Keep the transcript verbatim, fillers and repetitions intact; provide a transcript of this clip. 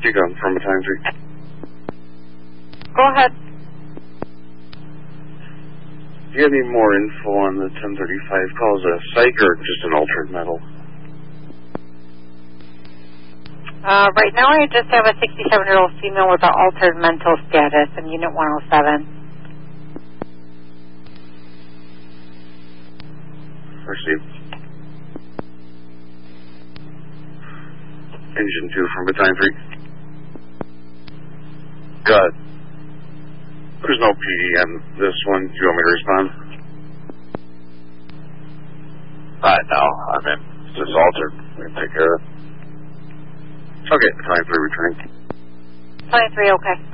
Deacon from Battalion three. Go ahead. Do you have any more info on the ten thirty-five calls? A psych or just an altered metal? Uh, right now I just have a sixty-seven-year-old female with an altered mental status in Unit one oh seven. Received. Engine two from Battalion three. Good. There's no P D on this one. Do you want me to respond? Uh, no, I mean, it's just altered. We can take care of it. Okay, Battalion three returning. twenty-three, okay.